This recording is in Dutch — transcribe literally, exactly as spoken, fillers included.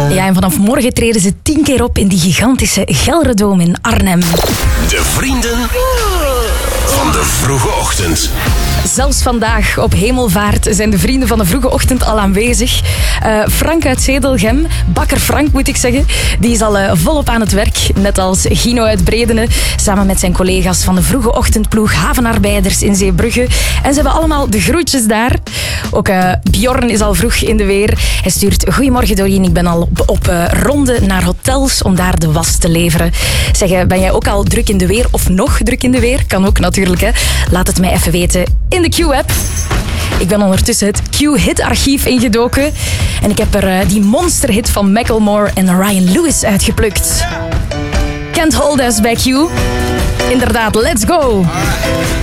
Ja, en vanaf morgen treden ze tien keer op in die gigantische Gelredome in Arnhem. De vrienden van de vroege ochtend. Zelfs vandaag op Hemelvaart zijn de vrienden van de vroege ochtend al aanwezig. Uh, Frank uit Zedelgem, bakker Frank moet ik zeggen, die is al uh, volop aan het werk. Net als Gino uit Bredene, samen met zijn collega's van de vroege ochtendploeg Havenarbeiders in Zeebrugge. En ze hebben allemaal de groetjes daar. Ook uh, Bjorn is al vroeg in de weer. Hij stuurt: goedemorgen Doreen, ik ben al op, op uh, ronde naar hotels om daar de was te leveren. Zeg, ben jij ook al druk in de weer of nog druk in de weer? Kan ook natuurlijk, hè. Laat het mij even weten in de Q-app. Ik ben ondertussen het Q-hit-archief ingedoken. En ik heb er uh, die monsterhit van Macklemore en Ryan Lewis uitgeplukt. Can't Hold Us bij Q. Inderdaad, let's go!